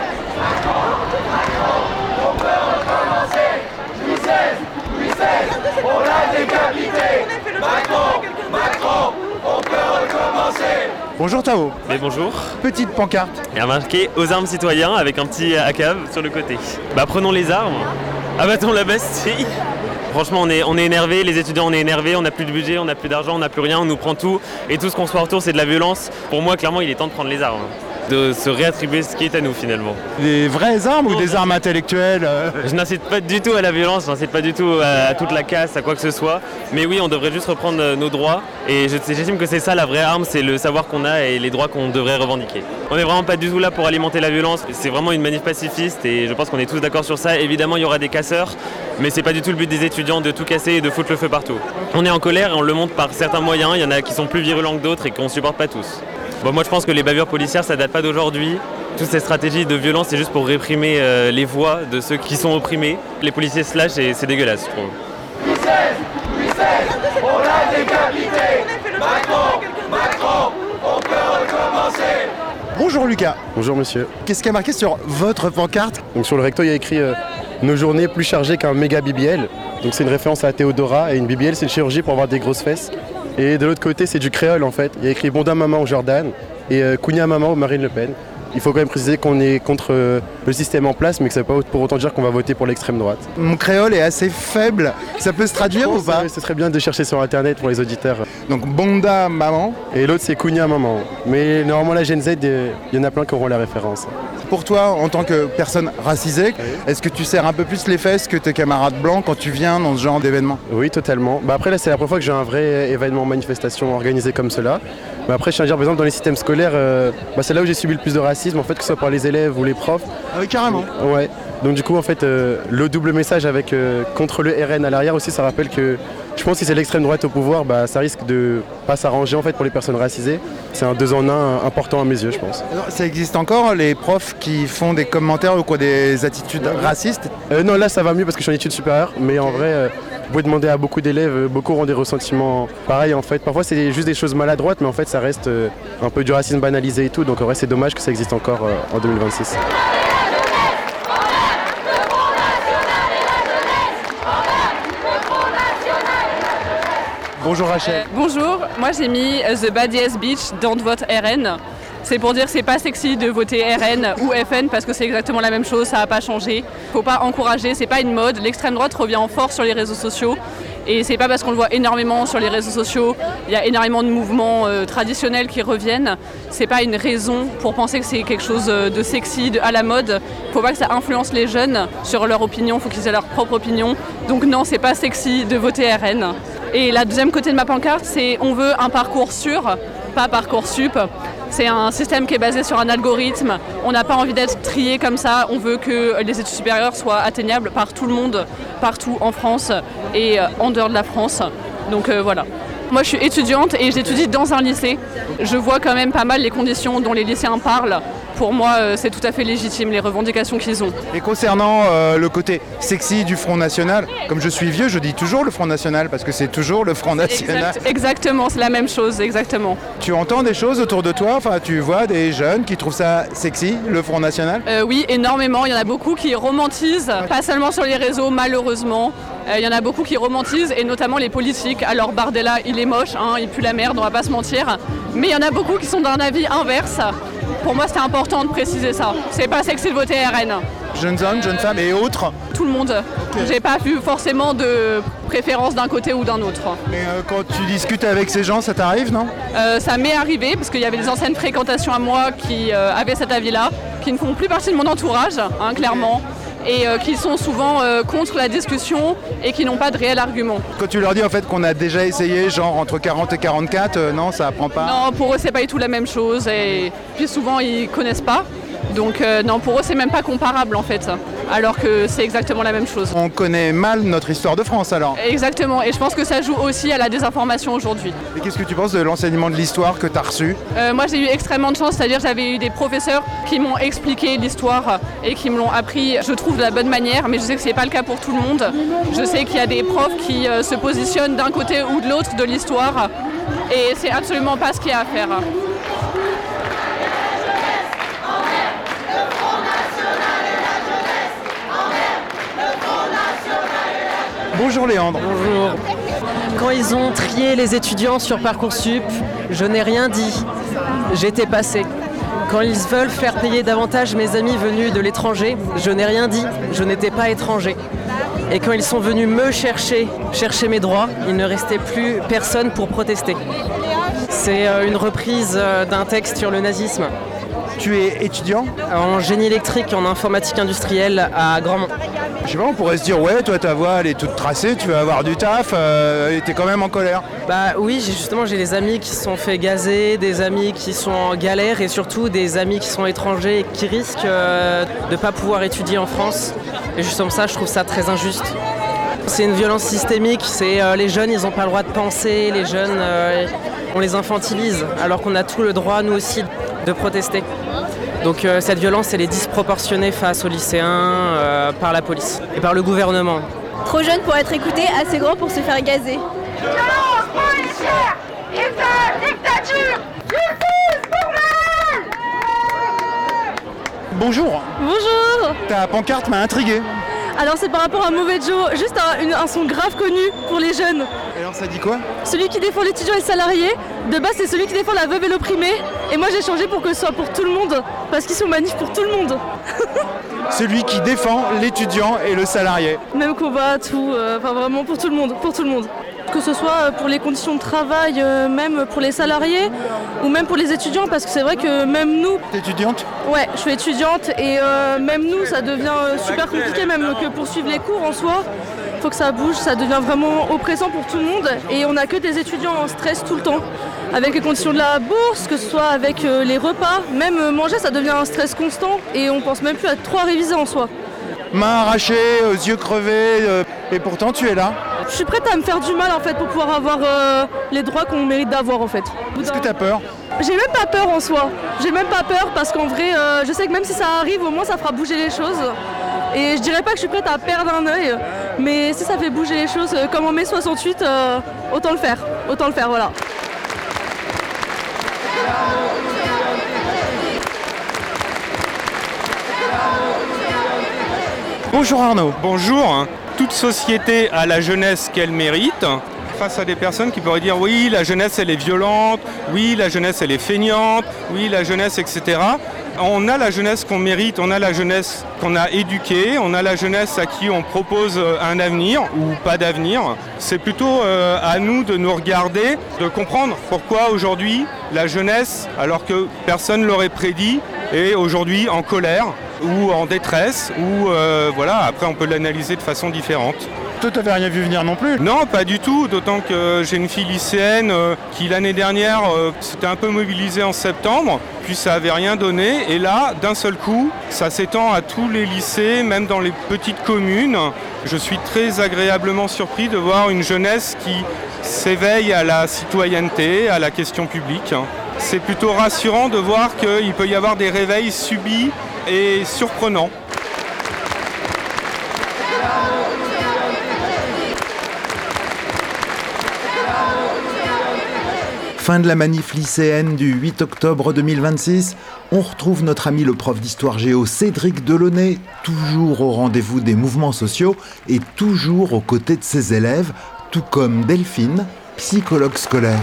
On peut recommencer. Louis XVI, on l'a décapité. Macron, on peut recommencer. Bonjour Tao. Mais bonjour. Petite pancarte. Il y a marqué aux armes citoyens avec un petit ACAV sur le côté. Prenons les armes, abattons la Bastille. Franchement, on est énervés, les étudiants on est énervés, on n'a plus de budget, on n'a plus d'argent, on n'a plus rien, on nous prend tout. Et tout ce qu'on se voit autour, c'est de la violence. Pour moi, clairement, il est temps de prendre les armes. de se réattribuer ce qui est à nous finalement. Des vraies armes ou des armes intellectuelles Je n'incite pas du tout à la violence, je n'incite pas du tout à toute la casse, à quoi que ce soit. Mais oui, on devrait juste reprendre nos droits. Et j'estime que c'est ça la vraie arme, c'est le savoir qu'on a et les droits qu'on devrait revendiquer. On n'est vraiment pas du tout là pour alimenter la violence. C'est vraiment une manif pacifiste et je pense qu'on est tous d'accord sur ça. Évidemment, il y aura des casseurs, mais c'est pas du tout le but des étudiants de tout casser et de foutre le feu partout. On est en colère et on le montre par certains moyens. Il y en a qui sont plus virulents que d'autres et qu'on ne supporte pas tous. Bon, moi je pense que les bavures policières ça date pas d'aujourd'hui. Toutes ces stratégies de violence c'est juste pour réprimer les voix de ceux qui sont opprimés. Les policiers se lâchent et c'est dégueulasse je trouve. Louis XVI, on l'a décapité. Macron, on peut recommencer. Bonjour Lucas. Bonjour monsieur. Qu'est-ce qui a marqué sur votre pancarte? Donc sur le recto il y a écrit nos journées plus chargées qu'un méga BBL. Donc c'est une référence à Théodora et une BBL c'est une chirurgie pour avoir des grosses fesses. Et de l'autre côté c'est du créole en fait. Il y a écrit Bonda Maman au Jordan et Kounia Maman au Marine Le Pen. Il faut quand même préciser qu'on est contre le système en place mais que ça ne veut pas pour autant dire qu'on va voter pour l'extrême droite. Mon créole est assez faible. Ça peut se traduire ou pas? Ce serait bien de chercher sur internet pour les auditeurs. Donc Bonda Maman. Et l'autre c'est Kounia Maman. Mais normalement la Gen Z, il y en a plein qui auront la référence. Pour toi, en tant que personne racisée, est-ce que tu serres un peu plus les fesses que tes camarades blancs quand tu viens dans ce genre d'événement? Oui, totalement. Après là c'est la première fois que j'ai un vrai événement manifestation organisé comme cela. Mais après je tiens à dire par exemple dans les systèmes scolaires, c'est là où j'ai subi le plus de racisme en fait, que ce soit par les élèves ou les profs. Ah oui, carrément. Ouais. Donc du coup en fait le double message avec contre le RN à l'arrière aussi, ça rappelle que je pense que si c'est l'extrême droite au pouvoir, ça risque de pas s'arranger en fait pour les personnes racisées. C'est un 2 en 1 important à mes yeux je pense. Alors, ça existe encore les profs qui font des commentaires ou quoi, des attitudes racistes? Non là ça va mieux parce que je suis en études supérieures, mais en vrai vous pouvez demander à beaucoup d'élèves, beaucoup ont des ressentiments pareils en fait. Parfois c'est juste des choses maladroites mais en fait ça reste un peu du racisme banalisé et tout, donc en vrai c'est dommage que ça existe encore en 2026. Bonjour Rachel. Bonjour, moi j'ai mis The Badiest Bitch dans vote RN. C'est pour dire que c'est pas sexy de voter RN ou FN parce que c'est exactement la même chose, ça n'a pas changé. Faut pas encourager, c'est pas une mode. L'extrême droite revient en force sur les réseaux sociaux et c'est pas parce qu'on le voit énormément sur les réseaux sociaux, il y a énormément de mouvements traditionnels qui reviennent. C'est pas une raison pour penser que c'est quelque chose de sexy, à la mode. Faut pas que ça influence les jeunes sur leur opinion, faut qu'ils aient leur propre opinion. Donc non, c'est pas sexy de voter RN. Et la deuxième côté de ma pancarte, c'est on veut un parcours sûr, pas Parcoursup. C'est un système qui est basé sur un algorithme. On n'a pas envie d'être trié comme ça. On veut que les études supérieures soient atteignables par tout le monde, partout en France et en dehors de la France. Donc voilà. Moi je suis étudiante et j'étudie dans un lycée. Je vois quand même pas mal les conditions dont les lycéens parlent. Pour moi, c'est tout à fait légitime, les revendications qu'ils ont. Et concernant le côté sexy du Front National, comme je suis vieux, je dis toujours le Front National, parce que c'est toujours le Front National. Exactement, c'est la même chose, exactement. Tu entends des choses autour de toi, enfin, tu vois des jeunes qui trouvent ça sexy, le Front National? Oui, énormément. Il y en a beaucoup qui romantisent, pas seulement sur les réseaux, malheureusement. Il y en a beaucoup qui romantisent, et notamment les politiques. Alors Bardella, il est moche, il pue la merde, on va pas se mentir. Mais il y en a beaucoup qui sont d'un avis inverse. Pour moi, c'était important de préciser ça. C'est pas sexy de voter RN. Jeunes hommes, jeunes femmes et autres? Tout le monde. J'ai pas vu forcément de préférence d'un côté ou d'un autre. Mais quand tu discutes avec ces gens, ça t'arrive, non? Ça m'est arrivé, parce qu'il y avait des anciennes fréquentations à moi qui avaient cet avis-là, qui ne font plus partie de mon entourage, clairement. Et qui sont souvent contre la discussion et qui n'ont pas de réel argument. Quand tu leur dis en fait qu'on a déjà essayé, genre entre 40 et 44, non, ça apprend pas? Non, pour eux c'est pas du tout la même chose et puis souvent ils connaissent pas. Donc non, pour eux c'est même pas comparable en fait, alors que c'est exactement la même chose. On connaît mal notre histoire de France alors? Exactement, et je pense que ça joue aussi à la désinformation aujourd'hui. Et qu'est-ce que tu penses de l'enseignement de l'histoire que tu as reçu? Moi j'ai eu extrêmement de chance, c'est-à-dire j'avais eu des professeurs qui m'ont expliqué l'histoire et qui me l'ont appris, je trouve, de la bonne manière, mais je sais que c'est pas le cas pour tout le monde. Je sais qu'il y a des profs qui se positionnent d'un côté ou de l'autre de l'histoire et c'est absolument pas ce qu'il y a à faire. Bonjour Léandre. Bonjour. Quand ils ont trié les étudiants sur Parcoursup, je n'ai rien dit. J'étais passé. Quand ils veulent faire payer davantage mes amis venus de l'étranger, je n'ai rien dit. Je n'étais pas étranger. Et quand ils sont venus me chercher mes droits, il ne restait plus personne pour protester. C'est une reprise d'un texte sur le nazisme. Tu es étudiant ? En génie électrique et en informatique industrielle à Grandmont. Je sais pas, on pourrait se dire, ouais, toi ta voie elle est toute tracée, tu vas avoir du taf, et t'es quand même en colère. Bah oui, j'ai des amis qui se sont fait gazer, des amis qui sont en galère et surtout des amis qui sont étrangers et qui risquent de ne pas pouvoir étudier en France. Et juste comme ça, je trouve ça très injuste. C'est une violence systémique, les jeunes, ils n'ont pas le droit de penser, les jeunes, on les infantilise, alors qu'on a tout le droit, nous aussi, de protester. Donc cette violence, elle est disproportionnée face aux lycéens par la police et par le gouvernement. Trop jeune pour être écouté, assez grand pour se faire gazer. Violence policière, dictature, justice pour mal. Bonjour. Bonjour. Ta pancarte m'a intrigué. Alors c'est par rapport à Mauvais Joe, juste un son grave connu pour les jeunes. Alors ça dit quoi ? Celui qui défend l'étudiant et le salarié, de base c'est celui qui défend la veuve et l'opprimé. Et moi j'ai changé pour que ce soit pour tout le monde, parce qu'ils sont manifs pour tout le monde. Celui qui défend l'étudiant et le salarié. Même combat, tout, vraiment pour tout le monde, Que ce soit pour les conditions de travail, même pour les salariés ou même pour les étudiants, parce que c'est vrai que même nous... T'es étudiante ? Ouais, je suis étudiante et même nous ça devient super compliqué, même que pour suivre les cours en soi. Faut que ça bouge, ça devient vraiment oppressant pour tout le monde et on n'a que des étudiants en stress tout le temps. Avec les conditions de la bourse, que ce soit avec les repas, même manger ça devient un stress constant et on pense même plus à trop réviser en soi. Mains arrachées, yeux crevés, et pourtant tu es là. Je suis prête à me faire du mal en fait pour pouvoir avoir les droits qu'on mérite d'avoir en fait. Est-ce que t'as peur ? J'ai même pas peur en soi. J'ai même pas peur parce qu'en vrai, je sais que même si ça arrive, au moins ça fera bouger les choses. Et je dirais pas que je suis prête à perdre un œil, mais si ça fait bouger les choses, comme en mai 68, autant le faire, voilà. Bonjour Arnaud. Bonjour. Toute société a la jeunesse qu'elle mérite. Face à des personnes qui pourraient dire oui, la jeunesse elle est violente, oui, la jeunesse elle est feignante, oui, la jeunesse, etc. On a la jeunesse qu'on mérite, on a la jeunesse qu'on a éduquée, on a la jeunesse à qui on propose un avenir ou pas d'avenir. C'est plutôt à nous de nous regarder, de comprendre pourquoi aujourd'hui la jeunesse, alors que personne ne l'aurait prédit, est aujourd'hui en colère ou en détresse, ou après on peut l'analyser de façon différente. Toi, t'avais rien vu venir non plus ? Non, pas du tout, d'autant que j'ai une fille lycéenne qui l'année dernière s'était un peu mobilisée en septembre, puis ça avait rien donné, et là, d'un seul coup, ça s'étend à tous les lycées, même dans les petites communes. Je suis très agréablement surpris de voir une jeunesse qui s'éveille à la citoyenneté, à la question publique. C'est plutôt rassurant de voir qu'il peut y avoir des réveils subis et surprenants. Fin de la manif lycéenne du 8 octobre 2026. On retrouve notre ami le prof d'histoire géo Cédric Delaunay, toujours au rendez-vous des mouvements sociaux et toujours aux côtés de ses élèves, tout comme Delphine, psychologue scolaire.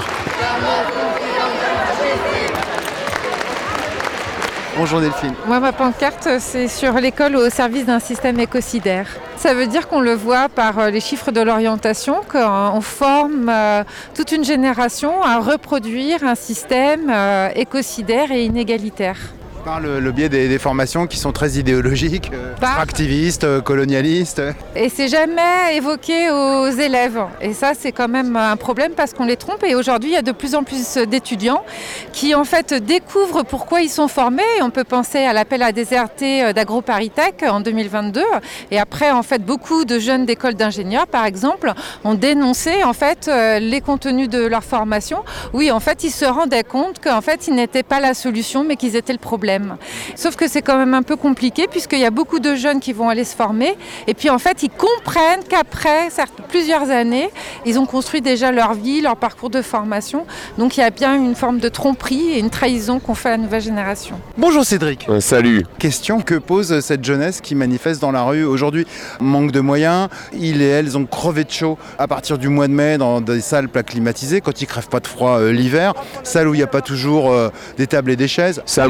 Bonjour Delphine. Moi, ma pancarte, c'est sur l'école au service d'un système écocidaire. Ça veut dire qu'on le voit par les chiffres de l'orientation, qu'on forme toute une génération à reproduire un système écocidaire et inégalitaire. Par le biais des formations qui sont très idéologiques, activistes, colonialistes. Et c'est jamais évoqué aux élèves. Et ça, c'est quand même un problème parce qu'on les trompe. Et aujourd'hui, il y a de plus en plus d'étudiants qui, en fait, découvrent pourquoi ils sont formés. On peut penser à l'appel à déserter d'AgroParisTech en 2022. Et après, en fait, beaucoup de jeunes d'écoles d'ingénieurs, par exemple, ont dénoncé, en fait, les contenus de leur formation. Oui, en fait, ils se rendaient compte qu'en fait, ils n'étaient pas la solution, mais qu'ils étaient le problème. Sauf que c'est quand même un peu compliqué puisqu'il y a beaucoup de jeunes qui vont aller se former et puis en fait ils comprennent qu'après plusieurs années ils ont construit déjà leur vie, leur parcours de formation, donc il y a bien une forme de tromperie et une trahison qu'on fait à la nouvelle génération. Bonjour Cédric. Salut. Question, que pose cette jeunesse qui manifeste dans la rue aujourd'hui ? Manque de moyens, ils et elles ont crevé de chaud à partir du mois de mai dans des salles pas climatisées quand ils crèvent pas de froid l'hiver, salles où il n'y a pas toujours des tables et des chaises. C'est un mouvement assez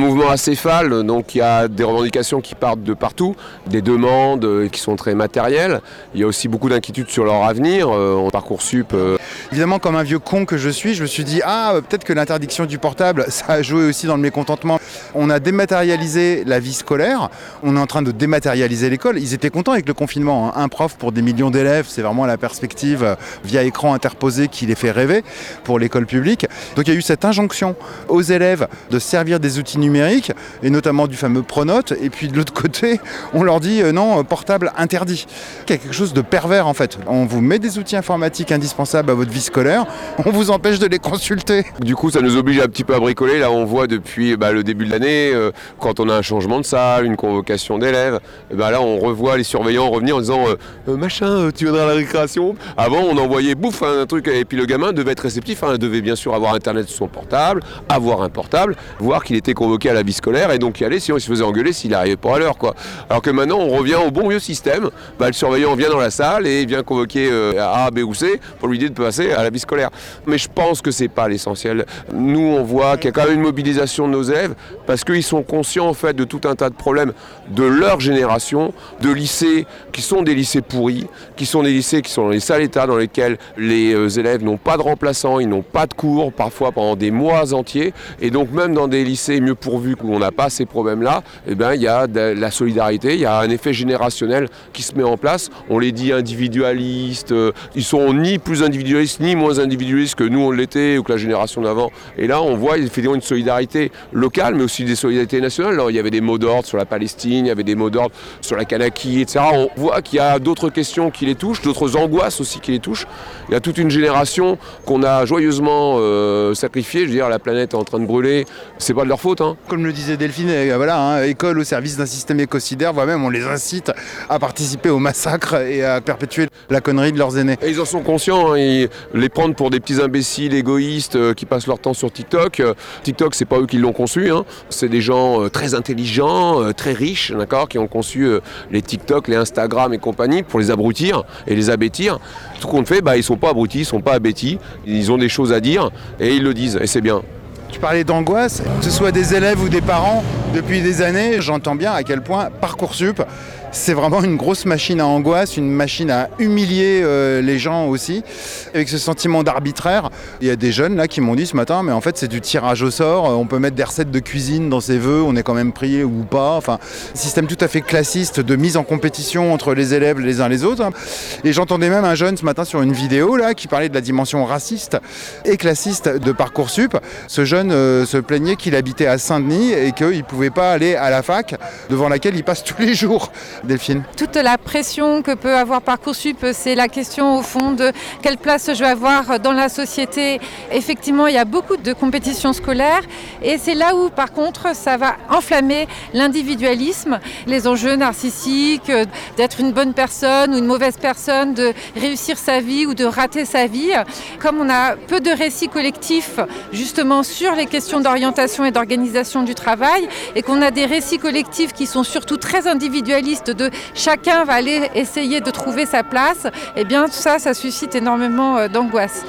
acéphale, donc il y a des revendications qui partent de partout, des demandes qui sont très matérielles. Il y a aussi beaucoup d'inquiétudes sur leur avenir en Parcoursup. Évidemment, comme un vieux con que je me suis dit peut-être que l'interdiction du portable, ça a joué aussi dans le mécontentement. On a dématérialisé la vie scolaire, on est en train de dématérialiser l'école. Ils étaient contents avec le confinement, hein. Un prof pour des millions d'élèves, c'est vraiment la perspective via écran interposé qui les fait rêver pour l'école publique. Donc il y a eu cette injonction aux élèves de servir des outils numériques, et notamment du fameux Pronote, et puis de l'autre côté, on leur dit non, portable interdit. Il y a quelque chose de pervers en fait. On vous met des outils informatiques indispensables à votre vie scolaire, on vous empêche de les consulter. Du coup, ça nous oblige un petit peu à bricoler. Là, on voit depuis le début de l'année, quand on a un changement de salle, une convocation d'élèves, là, on revoit les surveillants revenir en disant machin, tu viendras à la récréation. Avant, on envoyait un truc, et puis le gamin devait être réceptif, devait bien sûr avoir internet sur son portable, avoir un portable, voir qu'il était convoqué à la vie scolaire et donc y aller, sinon il se faisait engueuler s'il n'arrivait pas à l'heure, quoi. Alors que maintenant, on revient au bon vieux système. Le surveillant vient dans la salle et vient convoquer A, B ou C pour lui dire de passer à la vie scolaire. Mais je pense que c'est pas l'essentiel. Nous, on voit qu'il y a quand même une mobilisation de nos élèves parce qu'ils sont conscients en fait de tout un tas de problèmes de leur génération, de lycées qui sont des lycées pourris, qui sont des lycées qui sont dans les sales états dans lesquels les élèves n'ont pas de remplaçants, ils n'ont pas de cours, parfois pendant des mois entiers. Et donc même dans des lycées mieux pourvus où on n'a pas ces problèmes-là, il y a de la solidarité, il y a un effet générationnel qui se met en place. On les dit individualistes, ils sont ni plus individualistes ni moins individualistes que nous on l'était ou que la génération d'avant. Et là on voit effectivement une solidarité locale mais aussi des solidarités nationales. Alors, il y avait des mots d'ordre sur la Palestine, il y avait des mots d'ordre sur la Kanaki, etc. On voit qu'il y a d'autres questions qui les touchent, d'autres angoisses aussi qui les touchent. Il y a toute une génération qu'on a joyeusement sacrifiée. Je veux dire, la planète est en train de brûler, c'est pas de leur faute. Comme le disait Delphine, école au service d'un système écocidaire, voire même on les incite à participer au massacre et à perpétuer la connerie de leurs aînés. Et ils en sont conscients, ils les prennent pour des petits imbéciles égoïstes qui passent leur temps sur TikTok. TikTok, c'est pas eux qui l'ont conçu, c'est des gens très intelligents, très riches, d'accord, qui ont conçu les TikTok, les Instagram et compagnie pour les abrutir et les abêtir. Tout compte fait, ils sont pas abrutis, ils sont pas abêtis, ils ont des choses à dire et ils le disent et c'est bien. Tu parlais d'angoisse, que ce soit des élèves ou des parents, depuis des années, j'entends bien à quel point Parcoursup, c'est vraiment une grosse machine à angoisse, une machine à humilier les gens aussi, avec ce sentiment d'arbitraire. Il y a des jeunes là qui m'ont dit ce matin, mais en fait c'est du tirage au sort, on peut mettre des recettes de cuisine dans ses vœux, on est quand même prié ou pas. Enfin, système tout à fait classiste de mise en compétition entre les élèves les uns les autres. Et j'entendais même un jeune ce matin sur une vidéo là qui parlait de la dimension raciste et classiste de Parcoursup. Ce jeune se plaignait qu'il habitait à Saint-Denis et qu'il ne pouvait pas aller à la fac devant laquelle il passe tous les jours. Delphine. Toute la pression que peut avoir Parcoursup, c'est la question au fond de quelle place je vais avoir dans la société. Effectivement, il y a beaucoup de compétitions scolaires et c'est là où, par contre, ça va enflammer l'individualisme, les enjeux narcissiques, d'être une bonne personne ou une mauvaise personne, de réussir sa vie ou de rater sa vie. Comme on a peu de récits collectifs, justement, sur les questions d'orientation et d'organisation du travail et qu'on a des récits collectifs qui sont surtout très individualistes de chacun va aller essayer de trouver sa place, et bien tout ça, ça suscite énormément d'angoisse.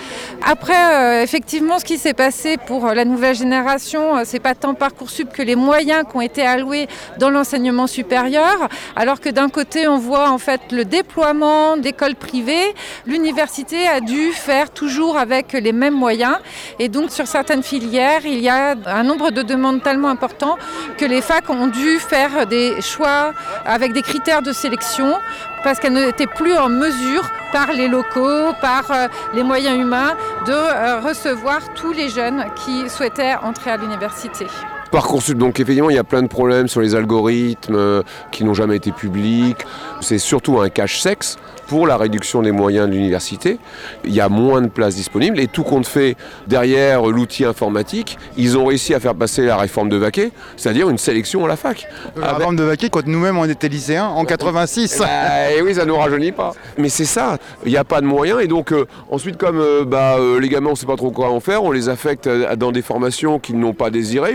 Après, effectivement, ce qui s'est passé pour la nouvelle génération, c'est pas tant Parcoursup que les moyens qui ont été alloués dans l'enseignement supérieur, alors que d'un côté, on voit en fait le déploiement d'écoles privées. L'université a dû faire toujours avec les mêmes moyens, et donc sur certaines filières, il y a un nombre de demandes tellement important que les facs ont dû faire des choix avec des critères de sélection parce qu'elles n'étaient plus en mesure, par les locaux, par les moyens humains, de recevoir tous les jeunes qui souhaitaient entrer à l'université. Parcoursup, donc effectivement, il y a plein de problèmes sur les algorithmes qui n'ont jamais été publics. C'est surtout un cache-sexe pour la réduction des moyens de l'université. Il y a moins de places disponibles et tout compte fait, derrière l'outil informatique, ils ont réussi à faire passer la réforme de Vaquet, c'est-à-dire une sélection à la fac. La réforme de Vaquet, quand nous-mêmes on était lycéens, en 86. Et oui, ça ne nous rajeunit pas. Mais c'est ça, il n'y a pas de moyens et donc ensuite comme les gamins on ne sait pas trop quoi en faire, on les affecte dans des formations qu'ils n'ont pas désirées, pour lesquelles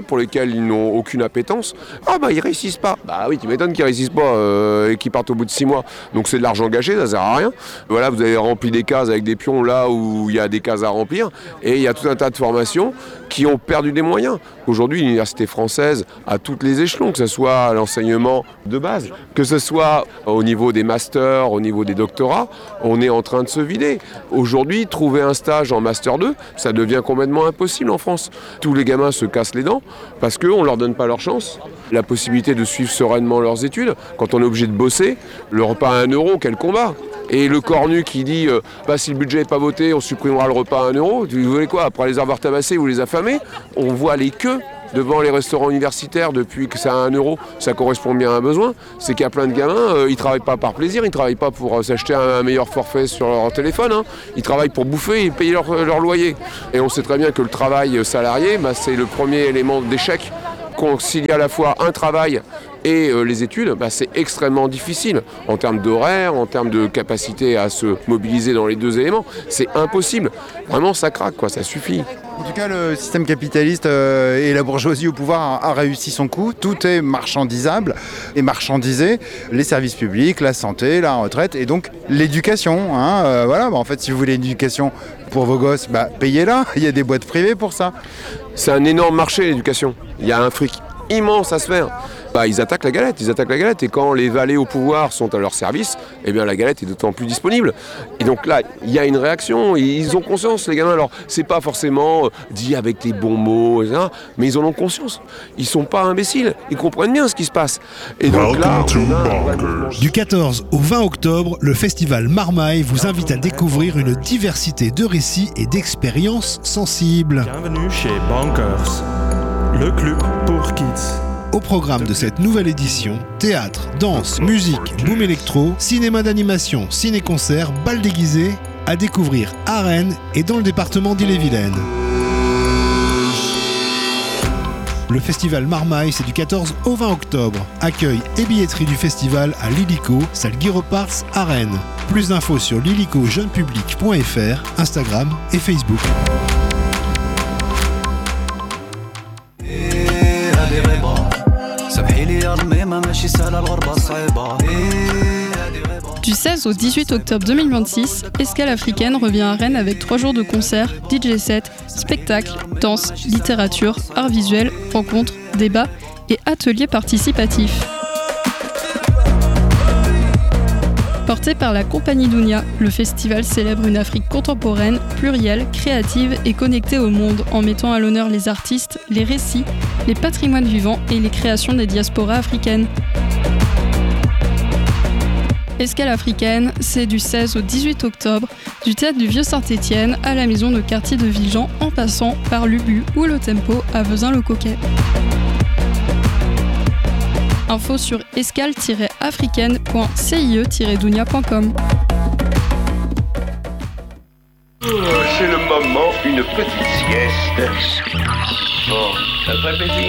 lesquels ils n'ont aucune appétence, ils réussissent pas. Bah oui, tu m'étonnes qu'ils réussissent pas et qu'ils partent au bout de 6 mois. Donc c'est de l'argent gâché, ça sert à rien. Voilà, vous avez rempli des cases avec des pions là où il y a des cases à remplir, et il y a tout un tas de formations qui ont perdu des moyens. Aujourd'hui, l'université française, à tous les échelons, que ce soit à l'enseignement de base, que ce soit au niveau des masters, au niveau des doctorats, on est en train de se vider. Aujourd'hui, trouver un stage en master 2, ça devient complètement impossible en France. Tous les gamins se cassent les dents parce qu'on ne leur donne pas leur chance. La possibilité de suivre sereinement leurs études, quand on est obligé de bosser, le repas à 1 €, quel combat! Et le cornu qui dit si le budget n'est pas voté, on supprimera le repas à 1 €. Vous voulez quoi? Après les avoir tabassés, vous les affamez? On voit les queues devant les restaurants universitaires depuis que c'est à 1 €. Ça correspond bien à un besoin. C'est qu'il y a plein de gamins, ils ne travaillent pas par plaisir, ils ne travaillent pas pour s'acheter un meilleur forfait sur leur téléphone. Ils travaillent pour bouffer et payer leur loyer. Et on sait très bien que le travail salarié, c'est le premier élément d'échec. Concilier à la fois un travail et les études, c'est extrêmement difficile en termes d'horaire, en termes de capacité à se mobiliser dans les 2 éléments. C'est impossible. Vraiment, ça craque, ça suffit. En tout cas, le système capitaliste et la bourgeoisie au pouvoir a réussi son coup. Tout est marchandisable et marchandisé. Les services publics, la santé, la retraite et donc l'éducation. En fait, si vous voulez l'éducation pour vos gosses, payez-la. Il y a des boîtes privées pour ça. C'est un énorme marché, l'éducation. Il y a un fric immense à se faire. Ils attaquent la galette. Et quand les valets au pouvoir sont à leur service, la galette est d'autant plus disponible. Et donc là, il y a une réaction. Ils ont conscience, les gamins. Alors, c'est pas forcément dit avec les bons mots, etc., mais ils en ont conscience. Ils sont pas imbéciles. Ils comprennent bien ce qui se passe. Et donc là, du 14 au 20 octobre, le festival Marmaille vous invite à découvrir une diversité de récits et d'expériences sensibles. Bienvenue chez Bankers, le club pour kids. Au programme de cette nouvelle édition, théâtre, danse, musique, boom électro, cinéma d'animation, ciné-concert, bal déguisé, à découvrir à Rennes et dans le département d'Ille-et-Vilaine. Le festival Marmaille, c'est du 14 au 20 octobre. Accueil et billetterie du festival à l'Illico, salle Guy Reparts à Rennes. Plus d'infos sur lillicojeunepublic.fr, Instagram et Facebook. Du 16 au 18 octobre 2026, Escale Africaine revient à Rennes avec 3 jours de concerts, DJ set, spectacles, danse, littérature, arts visuels, rencontres, débats et ateliers participatifs. Porté par la compagnie Dounia, le festival célèbre une Afrique contemporaine, plurielle, créative et connectée au monde en mettant à l'honneur les artistes, les récits, les patrimoines vivants et les créations des diasporas africaines. Escale Africaine, c'est du 16 au 18 octobre, du théâtre du Vieux-Saint-Étienne à la maison de quartier de Villejean en passant par l'Ubu ou le Tempo à Vezin-le-Coquet. Info sur escale-africaine.cie-dounia.com. C'est le moment, une petite sieste. Bon, ça te fait plaisir.